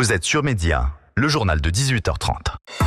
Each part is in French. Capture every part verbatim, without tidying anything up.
Vous êtes sur Média, le journal de dix-huit heures trente.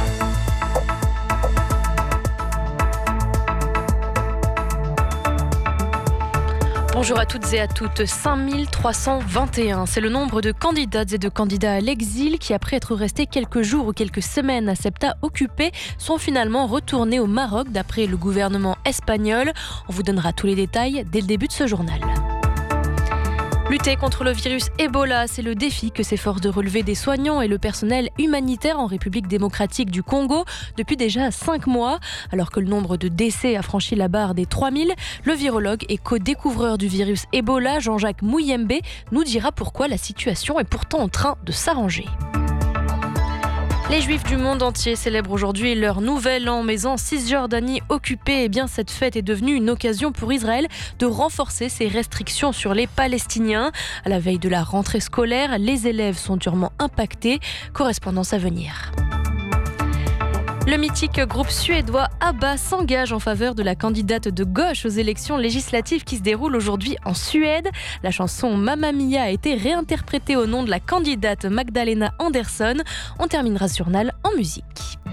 Bonjour à toutes et à toutes. cinq mille trois cent vingt et un, c'est le nombre de candidates et de candidats à l'exil qui, après être restés quelques jours ou quelques semaines à Ceuta occupé, sont finalement retournés au Maroc d'après le gouvernement espagnol. On vous donnera tous les détails dès le début de ce journal. Lutter contre le virus Ebola, c'est le défi que s'efforcent de relever des soignants et le personnel humanitaire en République démocratique du Congo depuis déjà cinq mois. Alors que le nombre de décès a franchi la barre des trois mille, le virologue et co-découvreur du virus Ebola, Jean-Jacques Mouyembe, nous dira pourquoi la situation est pourtant en train de s'arranger. Les Juifs du monde entier célèbrent aujourd'hui leur nouvel an, mais en Cisjordanie occupée, eh bien cette fête est devenue une occasion pour Israël de renforcer ses restrictions sur les Palestiniens. À la veille de la rentrée scolaire, les élèves sont durement impactés. Correspondance à venir. Le mythique groupe suédois ABBA s'engage en faveur de la candidate de gauche aux élections législatives qui se déroulent aujourd'hui en Suède. La chanson Mamma Mia a été réinterprétée au nom de la candidate Magdalena Andersson. On terminera ce journal en musique.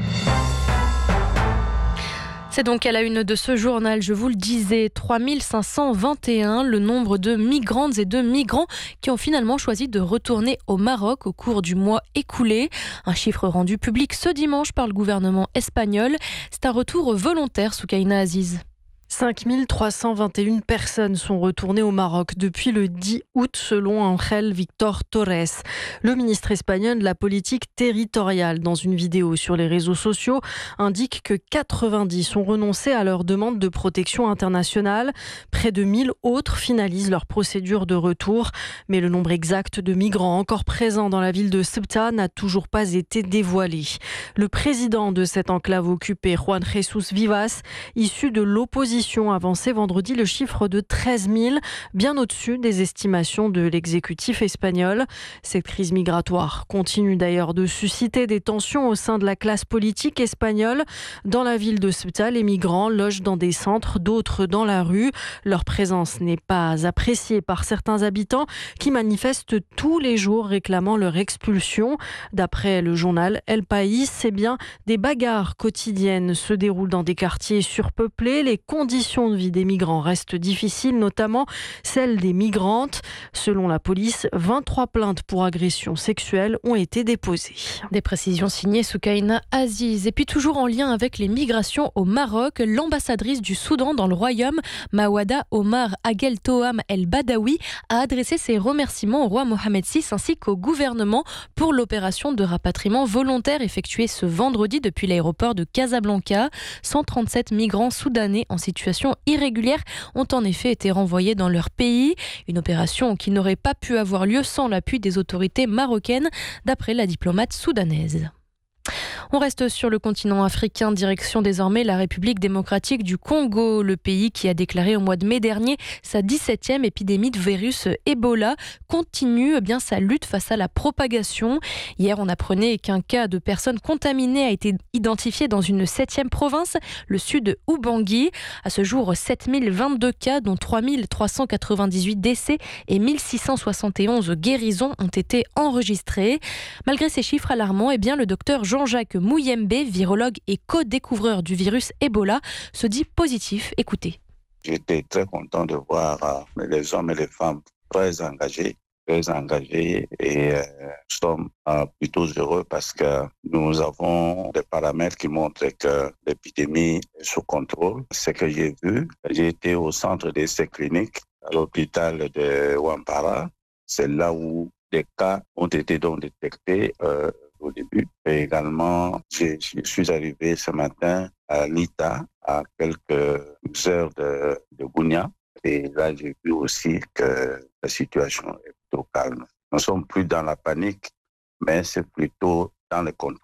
C'est donc à la une de ce journal, je vous le disais, trois mille cinq cent vingt et un, le nombre de migrantes et de migrants qui ont finalement choisi de retourner au Maroc au cours du mois écoulé. Un chiffre rendu public ce dimanche par le gouvernement espagnol. C'est un retour volontaire, Soukaina Aziz. cinq mille trois cent vingt et une personnes sont retournées au Maroc depuis le dix août selon Ángel Víctor Torres. Le ministre espagnol de la politique territoriale, dans une vidéo sur les réseaux sociaux, indique que quatre-vingt-dix ont renoncé à leur demande de protection internationale. Près de mille autres finalisent leur procédure de retour. Mais le nombre exact de migrants encore présents dans la ville de Ceuta n'a toujours pas été dévoilé. Le président de cette enclave occupée, Juan Jesús Vivas, issu de l'opposition, avancé vendredi le chiffre de treize mille, bien au-dessus des estimations de l'exécutif espagnol. Cette crise migratoire continue d'ailleurs de susciter des tensions au sein de la classe politique espagnole. Dans la ville de Ceuta, les migrants logent dans des centres, d'autres dans la rue. Leur présence n'est pas appréciée par certains habitants qui manifestent tous les jours réclamant leur expulsion. D'après le journal El País, c'est bien des bagarres quotidiennes se déroulent dans des quartiers surpeuplés. Les Les conditions de vie des migrants restent difficiles, notamment celles des migrantes. Selon la police, vingt-trois plaintes pour agression sexuelle ont été déposées. Des précisions signées Soukaina Aziz. Et puis toujours en lien avec les migrations au Maroc, l'ambassadrice du Soudan dans le royaume, Mawada Omar Agel Toham El Badawi, a adressé ses remerciements au roi Mohamed six ainsi qu'au gouvernement pour l'opération de rapatriement volontaire effectuée ce vendredi depuis l'aéroport de Casablanca. cent trente-sept migrants soudanais en situation irrégulière ont en effet été renvoyés dans leur pays. Une opération qui n'aurait pas pu avoir lieu sans l'appui des autorités marocaines, d'après la diplomate soudanaise. On reste sur le continent africain, direction désormais la République démocratique du Congo, le pays qui a déclaré au mois de mai dernier sa dix-septième épidémie de virus Ebola, continue eh bien sa lutte face à la propagation. Hier, on apprenait qu'un cas de personnes contaminées a été identifié dans une septième province, le sud Ubangui. À ce jour, sept mille vingt-deux cas, dont trois mille trois cent quatre-vingt-dix-huit décès et mille six cent soixante et onze guérisons ont été enregistrées. Malgré ces chiffres alarmants, eh bien, le docteur Jean-Jacques Mouyembe, virologue et co-découvreur du virus Ebola, se dit positif. Écoutez. J'étais très content de voir euh, les hommes et les femmes très engagés, très engagés et euh, nous sommes euh, plutôt heureux parce que nous avons des paramètres qui montrent que l'épidémie est sous contrôle. Ce que j'ai vu, j'ai été au centre d'essais cliniques à l'hôpital de Wampara. C'est là où des cas ont été donc détectés euh, au début. Et également, je, je suis arrivé ce matin à Lita, à quelques heures de, de Gounia. Et là, j'ai vu aussi que la situation est plutôt calme. Nous ne sommes plus dans la panique, mais c'est plutôt dans le contrôle.